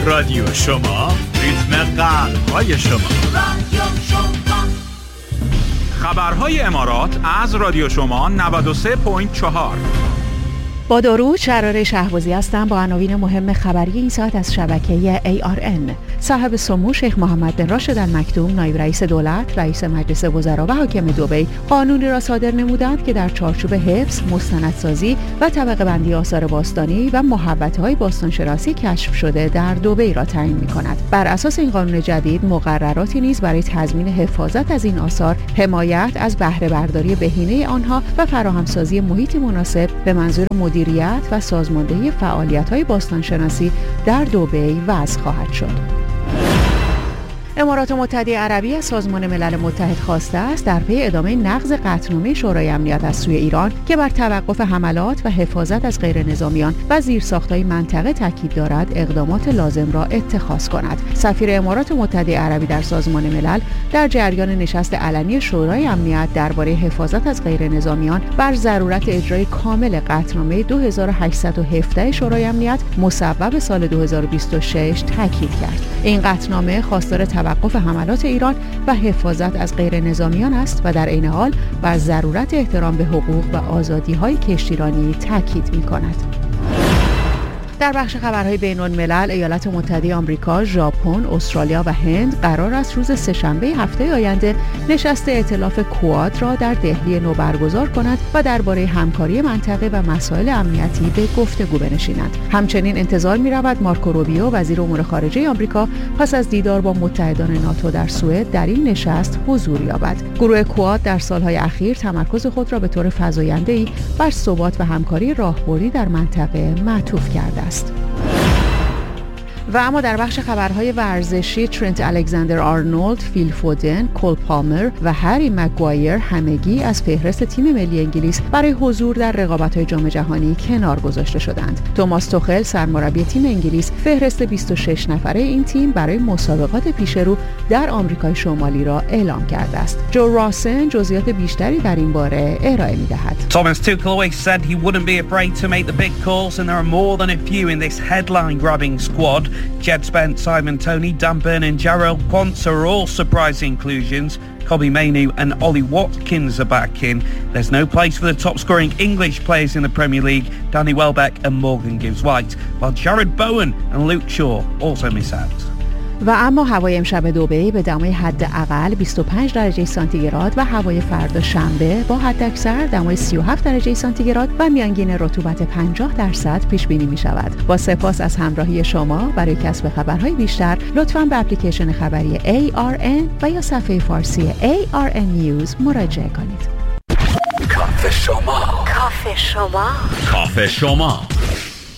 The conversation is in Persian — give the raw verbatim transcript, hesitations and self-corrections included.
رادیو شما، ریتم قلب‌های شما. رادیو شما. خبرهای امارات از رادیو شما نود و سه ممیز چهار. با درود، شراره شهبازی هستم با عناوین مهم خبری این ساعت از شبکه ای آر ان. صاحب سمو شیخ محمد بن راشد ال مکتوم، نایب رئیس دولت، رئیس مجلس وزرا و حاکم دبی، قانونی را صادر نمودند که در چارچوب حفظ، مستندسازی و طبقه بندی آثار باستانی و محوطه‌های باستانشناسی کشف شده در دبی را تعیین می‌کند. بر اساس این قانون جدید، مقرراتی نیز برای تضمین حفاظت از این آثار، حمایت از بهره برداری بهینه آنها و فراهمسازی محیطی مناسب به منظور مدیریت و سازماندهی فعالیت‌های باستانشناسی در دبی وضع خواهد شد. امارات متحده عربی از سازمان ملل متحد خواسته است در پی ادامه نقض قطعنامه شورای امنیت از سوی ایران که بر توقف حملات و حفاظت از غیرنظامیان و زیرساخت‌های منطقه تاکید دارد، اقدامات لازم را اتخاذ کند. سفیر امارات متحده عربی در سازمان ملل در جریان نشست علنی شورای امنیت درباره حفاظت از غیرنظامیان بر ضرورت اجرای کامل قطعنامه دو هزار و هشتصد و هفده شورای امنیت مصوب سال دو هزار و بیست و شش تاکید کرد. این قطعنامه خواستار توقف حملات ایران و حفاظت از غیرنظامیان است و در عین حال بر ضرورت احترام به حقوق و آزادی‌های کشتیرانی تاکید می‌کند. در بخش خبرهای بین‌الملل، ایالات متحده آمریکا، ژاپن، استرالیا و هند قرار است روز سه‌شنبه هفته آینده نشست ائتلاف کواد را در دهلی نو برگزار کند و درباره همکاری منطقه و مسائل امنیتی به گفتگو بنشینند. همچنین انتظار می‌رود مارکو روبیو، وزیر امور خارجه آمریکا، پس از دیدار با متحدان ناتو در سوئد در این نشست حضور یابد. گروه کواد در سالهای اخیر تمرکز خود را به طور فزاینده‌ای بر ثبات و همکاری راهبردی در منطقه معطوف کرده است. و اما در بخش خبرهای ورزشی، ترنت الکساندر آرنولد، فیل فودن، کول پالمر و هری مگوایر همگی از فهرست تیم ملی انگلیس برای حضور در رقابت‌های جام جهانی کنار گذاشته شدند. توماس توخل، سرمربی تیم انگلیس، فهرست بیست و شش نفره این تیم برای مسابقات پیشرو در آمریکای شمالی را اعلام کرده است. جو راسن جزئیات بیشتری در این باره ارائه می‌دهد. Thomas Tuchel always said he wouldn't be afraid to make the big calls, and there are more than a few in this headline-grabbing squad. Jed Spence, Simon Toney, Dan Burn and Jarrell Quansah are all surprise inclusions. Kobbie Mainoo and Ollie Watkins are back in. There's no place for the top-scoring English players in the Premier League, Danny Welbeck and Morgan Gibbs-White, while Jared Bowen and Luke Shaw also miss out. و اما هوای امشب دبی به دمای حداقل بیست و پنج درجه سانتیگراد و هوای فردا شنبه با حداکثر دمای سی و هفت درجه سانتیگراد و میانگین رطوبت پنجاه درصد پیش بینی می شود. با سپاس از همراهی شما. برای کسب خبرهای بیشتر لطفاً به اپلیکیشن خبری ای آر ان و یا صفحه فارسی ای آر ان نیوز مراجعه کنید. کافه شما، کافه شما، کافه شما.